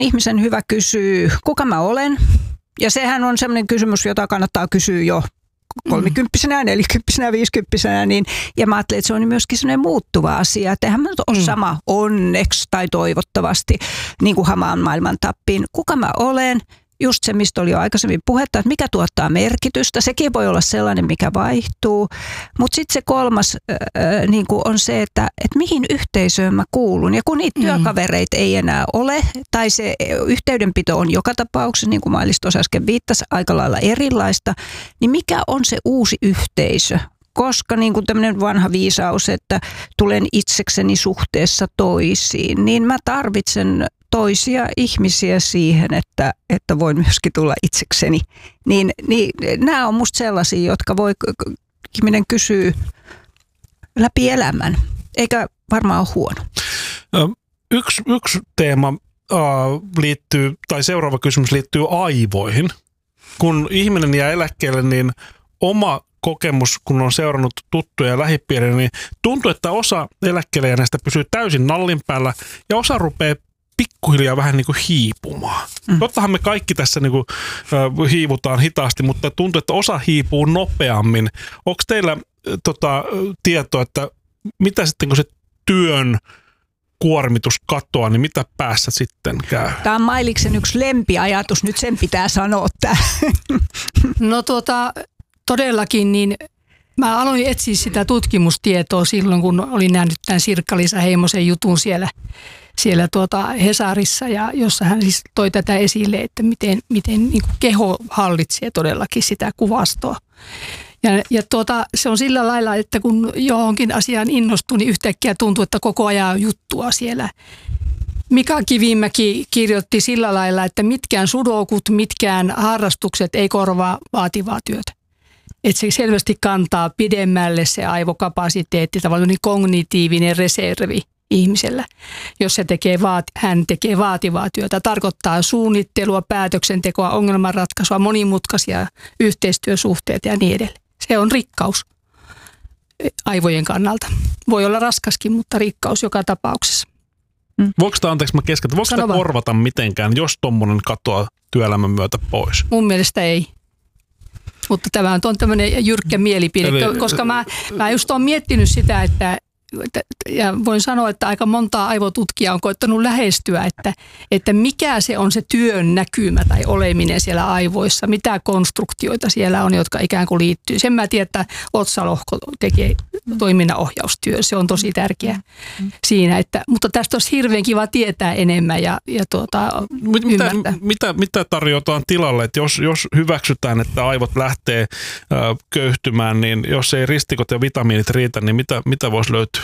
ihmisen hyvä kysyä, kuka mä olen. Ja sehän on sellainen kysymys, jota kannattaa kysyä jo 30-vuotiaana, 40-vuotiaana, 50-vuotiaana. Niin, ja mä ajattelen, että se on myöskin sellainen muuttuva asia. Että eihän mä nyt ole sama onneksi tai toivottavasti niin kuin hamaan maailman tappiin. Kuka mä olen? Just se, mistä oli jo aikaisemmin puhetta, että mikä tuottaa merkitystä. Sekin voi olla sellainen, mikä vaihtuu. Mutta sitten se kolmas niin kuin on se, että mihin yhteisöön mä kuulun. Ja kun niitä työkavereita ei enää ole, tai se yhteydenpito on joka tapauksessa, niin kuin Mailis tuossa äsken viittasi, aika lailla erilaista, niin mikä on se uusi yhteisö? Koska niin kuin tämmöinen vanha viisaus, että tulen itsekseni suhteessa toisiin, niin mä tarvitsen toisia ihmisiä siihen, että voin myöskin tulla itsekseni. Niin nämä on musta sellaisia, jotka voi ihminen kysyä läpi elämän, eikä varmaan ole huono. Yksi teema liittyy, tai seuraava kysymys liittyy aivoihin. Kun ihminen jää eläkkeelle, niin oma kokemus, kun on seurannut tuttuja ja lähipiiriä, niin tuntuu, että osa eläkkeelle jääneistä pysyy täysin nallin päällä ja osa rupeaa pikkuhiljaa vähän niin kuin hiipumaan. Tottahan me kaikki tässä niin kuin, hiivutaan hitaasti, mutta tuntuu, että osa hiipuu nopeammin. Onko teillä tietoa, että mitä sitten kun se työn kuormitus katoaa, niin mitä päässä sitten käy? Tämä on Mailiksen yksi lempiajatus, nyt sen pitää sanoa tämä. No todellakin, niin mä aloin etsiä sitä tutkimustietoa silloin, kun olin nähnyt tämän Sirkka-Liisa Heimosen jutun siellä Hesarissa, ja jossa hän siis toi tätä esille, että miten niin kuin keho hallitsee todellakin sitä kuvastoa. Ja se on sillä lailla, että kun johonkin asiaan innostuu, niin yhtäkkiä tuntuu, että koko ajan on juttua siellä. Mika Kivimäki kirjoitti sillä lailla, että mitkään sudokut, mitkään harrastukset ei korvaa vaativaa työtä. Että se selvästi kantaa pidemmälle se aivokapasiteetti, tavallaan niin kognitiivinen reservi ihmisellä, jos hän tekee vaativaa työtä. Tarkoittaa suunnittelua, päätöksentekoa, ongelmanratkaisua, monimutkaisia yhteistyösuhteita ja niin edelleen. Se on rikkaus aivojen kannalta. Voi olla raskaskin, mutta rikkaus joka tapauksessa. Voiko sitä korvata mitenkään, jos tommonen katoaa työelämän myötä pois? Mun mielestä ei. Mutta tämä on tämmöinen jyrkkä mielipide, koska mä just oon miettinyt sitä, ja voin sanoa, että aika montaa aivotutkijaa on koettanut lähestyä, että mikä se on se työn näkymä tai oleminen siellä aivoissa, mitä konstruktioita siellä on, jotka ikään kuin liittyy. Sen mä tiedän, että otsalohko tekee toiminnanohjaustyö, se on tosi tärkeä siinä, mutta tästä olisi hirveän kiva tietää enemmän ja ymmärtää. Mitä tarjotaan tilalle, että jos hyväksytään, että aivot lähtee köyhtymään, niin jos ei ristikot ja vitamiinit riitä, niin mitä voisi löytyä?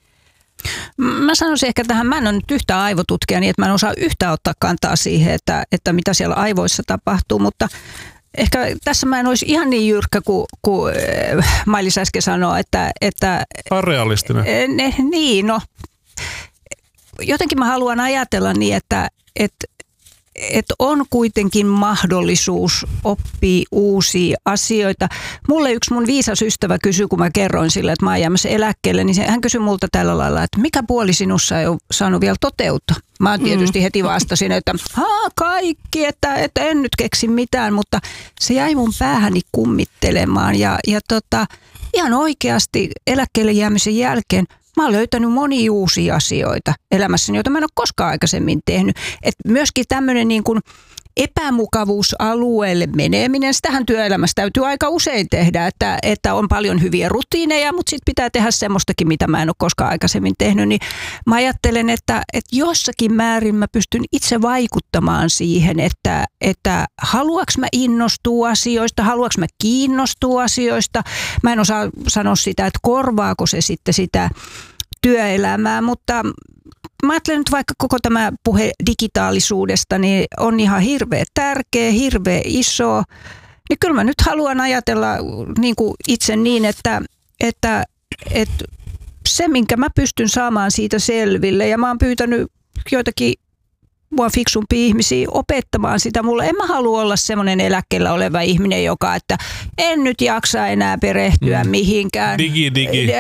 Mä sanoisin ehkä tähän, mä en ole nyt yhtään aivotutkija, niin että mä en osaa yhtään ottaa kantaa siihen, että mitä siellä aivoissa tapahtuu, mutta ehkä tässä mä en olisi ihan niin jyrkkä kuin Mailis äsken sanoi, että realistinen. Niin, no jotenkin mä haluan ajatella niin, että on kuitenkin mahdollisuus oppia uusia asioita. Mulle yksi mun viisas ystävä kysyi, kun mä kerroin sille, että mä oon jäämässä eläkkeelle, niin hän kysyi multa tällä lailla, että mikä puoli sinussa ei ole saanut vielä toteutua. Mä tietysti heti vastasin, että kaikki, että en nyt keksi mitään, mutta se jäi mun päähäni kummittelemaan ja ihan oikeasti eläkkeelle jäämisen jälkeen mä oon löytänyt monia uusia asioita elämässäni, joita mä en ole koskaan aikaisemmin tehnyt. Et myöskin tämmöinen niin kuin epämukavuusalueelle meneminen, sitähän työelämässä täytyy aika usein tehdä, että on paljon hyviä rutiineja, mutta sitten pitää tehdä semmoistakin, mitä mä en ole koskaan aikaisemmin tehnyt. Niin mä ajattelen, että jossakin määrin mä pystyn itse vaikuttamaan siihen, että haluanko mä innostua asioista, haluanko mä kiinnostua asioista. Mä en osaa sanoa sitä, että korvaako se sitten sitä työelämää, mutta mä ajattelen nyt vaikka koko tämä puhe digitaalisuudesta, niin on ihan hirveän tärkeä, hirveän iso. Niin kyllä mä nyt haluan ajatella niin kuin itse niin, että se, minkä mä pystyn saamaan siitä selville, ja mä oon pyytänyt joitakin mua fiksumpia ihmisiä opettamaan sitä. En mä halua olla semmoinen eläkkeellä oleva ihminen, joka, että en nyt jaksa enää perehtyä mihinkään. Digi.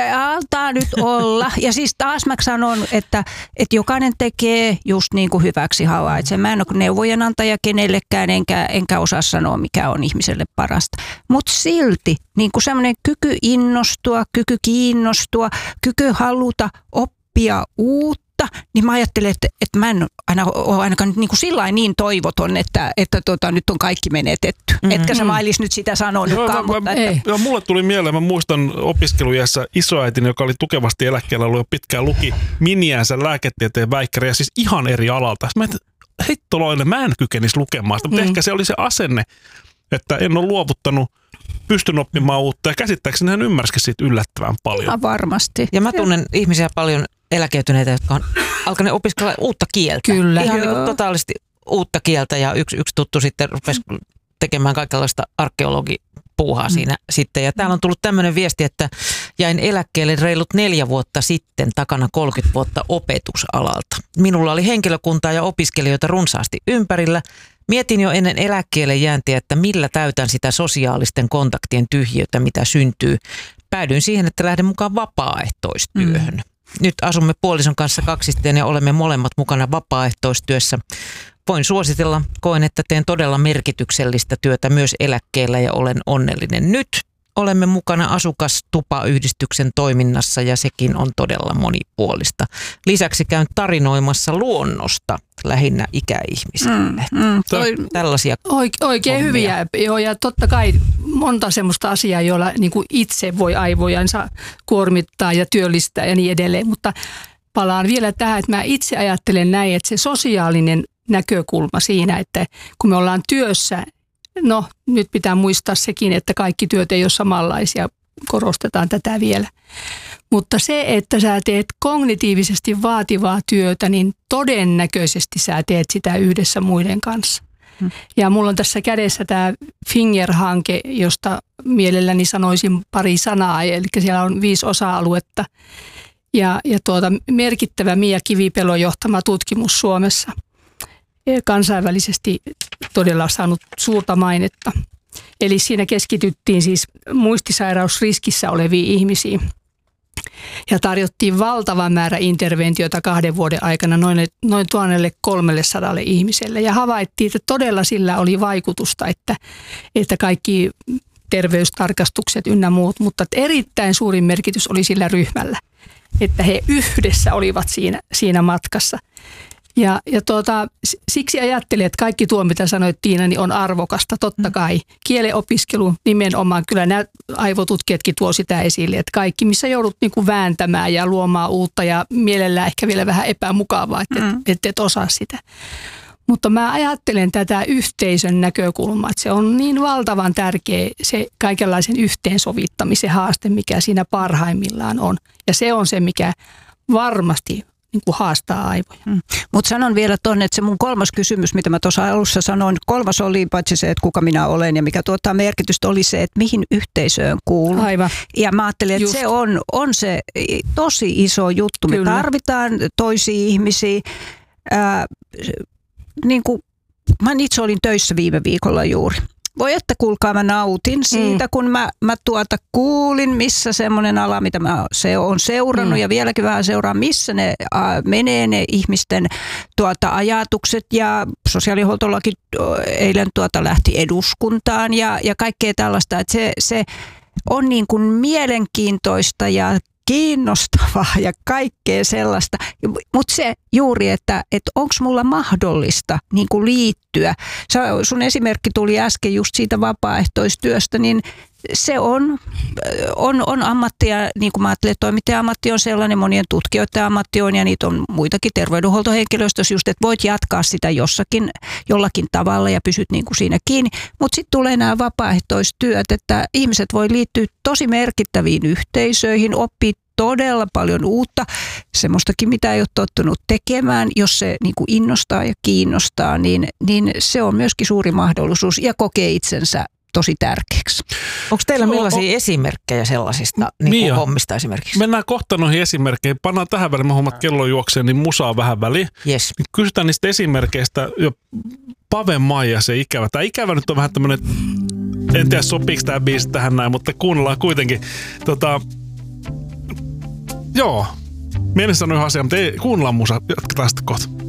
Altaa nyt olla. Ja siis taas mä sanon, että jokainen tekee just niin kuin hyväksi havaitsee. Mä en ole neuvojen antaja kenellekään, enkä osaa sanoa, mikä on ihmiselle parasta. Mutta silti niin kuin semmoinen kyky innostua, kyky kiinnostua, kyky haluta oppia uutta, niin mä ajattelen, että mä en ole ainakaan niin kuin sillain niin toivoton, että nyt on kaikki menetetty. Etkä sä Mailis nyt sitä sanonutkaan. Mulle tuli mieleen, mä muistan opiskelujassa isoäitini, joka oli tukevasti eläkkeellä ollut jo pitkään, luki miniänsä lääketieteen väikkäriä, siis ihan eri alalta. Mä heittoloille mä en kykenisi lukemaan sitä, mutta ehkä se oli se asenne, että en ole luovuttanut, pystyn oppimaan uutta ja käsittääkseni hän ymmärsikin siitä yllättävän paljon. Varmasti. Ja mä tunnen ihmisiä paljon eläkeytyneitä, jotka on alkaneet opiskella uutta kieltä. Kyllä. Ihan niin kuin totaalisesti uutta kieltä ja yksi tuttu sitten rupesi tekemään kaikenlaista arkeologipuuhaa siinä sitten. Ja täällä on tullut tämmöinen viesti, että jäin eläkkeelle reilut 4 vuotta sitten, takana 30 vuotta opetusalalta. Minulla oli henkilökuntaa ja opiskelijoita runsaasti ympärillä. Mietin jo ennen eläkkeelle jääntiä, että millä täytän sitä sosiaalisten kontaktien tyhjiötä, mitä syntyy. Päädyin siihen, että lähden mukaan vapaaehtoistyöhön. Nyt asumme puolison kanssa kaksisteen ja olemme molemmat mukana vapaaehtoistyössä. Voin suositella, koen, että teen todella merkityksellistä työtä myös eläkkeellä ja olen onnellinen. Nyt olemme mukana asukastupayhdistyksen toiminnassa ja sekin on todella monipuolista. Lisäksi käyn tarinoimassa luonnosta lähinnä ikäihmisille. Tällaisia. Oikein hyviä. Joo, ja totta kai monta semmoista asiaa, joilla niin kuin itse voi aivojansa kuormittaa ja työllistää ja niin edelleen. Mutta palaan vielä tähän, että mä itse ajattelen näin, että se sosiaalinen näkökulma siinä, että kun me ollaan työssä, no nyt pitää muistaa sekin, että kaikki työt ei ole samanlaisia, korostetaan tätä vielä. Mutta se, että sä teet kognitiivisesti vaativaa työtä, niin todennäköisesti sä teet sitä yhdessä muiden kanssa. Ja mulla on tässä kädessä tämä Finger-hanke, josta mielelläni sanoisin pari sanaa, eli siellä on 5 osa-aluetta. Ja merkittävä Mia Kivipelon johtama tutkimus Suomessa. Kansainvälisesti todella saanut suurta mainetta. Eli siinä keskityttiin siis muistisairausriskissä oleviin ihmisiin. Ja tarjottiin valtava määrä interventioita 2 vuoden aikana noin 1300 ihmiselle. Ja havaittiin, että todella sillä oli vaikutusta, että kaikki terveystarkastukset ynnä muut, mutta erittäin suuri merkitys oli sillä ryhmällä, että he yhdessä olivat siinä matkassa. Ja siksi ajattelin, että kaikki tuo, mitä sanoit Tiina, niin on arvokasta. Totta kai kielen opiskelu nimenomaan, kyllä nämä aivotutkijatkin tuo sitä esille, että kaikki, missä joudut niin kuin vääntämään ja luomaan uutta ja mielellään ehkä vielä vähän epämukavaa, että et osaa sitä. Mutta mä ajattelen tätä yhteisön näkökulmaa, että se on niin valtavan tärkeä se kaikenlaisen yhteensovittamisen haaste, mikä siinä parhaimmillaan on. Ja se on se, mikä varmasti niin kuin haastaa aivoja. Mutta sanon vielä tuonne, että se mun 3. kysymys, mitä mä tuossa alussa sanoin, 3 oli paitsi se, että kuka minä olen ja mikä tuottaa merkitystä, oli se, että mihin yhteisöön kuuluu. Aivan. Ja mä ajattelin, että se on se tosi iso juttu. Me tarvitaan toisia ihmisiä. Niin kuin, mä itse olin töissä viime viikolla juuri. Voi että kuulkaa, mä nautin siitä, kun mä kuulin, missä semmoinen ala, mitä mä oon seurannut ja vieläkin vähän seuraan, missä ne menee ne ihmisten ajatukset ja sosiaalihuoltolaki eilen lähti eduskuntaan ja kaikkea tällaista, että se on niin kuin mielenkiintoista ja kiinnostavaa ja kaikkea sellaista, mutta se juuri, että onko mulla mahdollista niin kuin liittyä. Sun esimerkki tuli äsken just siitä vapaaehtoistyöstä, niin se on ammattia, niin kuin mä ajattelen, että toimittaja-ammatti on sellainen, monien tutkijoiden ammatti on ja niitä on muitakin terveydenhuoltohenkilöstössä just, että voit jatkaa sitä jollakin tavalla ja pysyt niin kuin siinä kiinni, mutta sitten tulee nämä vapaaehtoistyöt, että ihmiset voi liittyä tosi merkittäviin yhteisöihin, oppii todella paljon uutta, semmoistakin mitä ei ole tottunut tekemään, jos se niin kuin innostaa ja kiinnostaa, niin se on myöskin suuri mahdollisuus ja kokee itsensä tosi tärkeäksi. Onko teillä millaisia esimerkkejä sellaisista niin hommista esimerkiksi? Mennään kohta noihin esimerkkeihin. Pannaan tähän väliin, mä huomaan, että kello juoksee, niin musaa vähän väliin. Yes. Kysytään niistä esimerkkeistä. Jo Pave Maija, se ikävä. Tämä ikävä nyt on vähän tämmöinen, en tiedä sopiiko tämä biisi tähän näin, mutta kuunnellaan kuitenkin. Joo, mielessä sanoin asiaa, mutta ei kuunnellaan musaa. Jatketaan sitten kohta.